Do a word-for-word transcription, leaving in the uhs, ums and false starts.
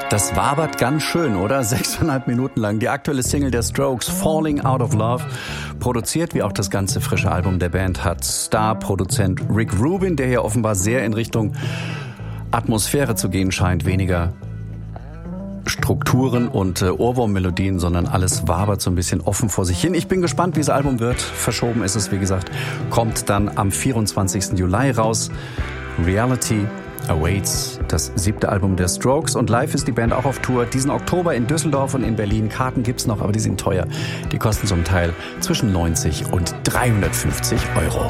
Das wabert ganz schön, oder? Sechseinhalb Minuten lang. Die aktuelle Single der Strokes, Falling Out of Love. Produziert, wie auch das ganze frische Album der Band, hat Star-Produzent Rick Rubin, der hier offenbar sehr in Richtung Atmosphäre zu gehen scheint. Weniger Strukturen und äh, Ohrwurmmelodien, sondern alles wabert so ein bisschen offen vor sich hin. Ich bin gespannt, wie das Album wird. Verschoben ist es, wie gesagt. Kommt dann am vierundzwanzigsten Juli raus. Reality Awaits, das siebte Album der Strokes, und live ist die Band auch auf Tour. Diesen Oktober in Düsseldorf und in Berlin. Karten gibt's noch, aber die sind teuer. Die kosten zum Teil zwischen neunzig und dreihundertfünfzig Euro.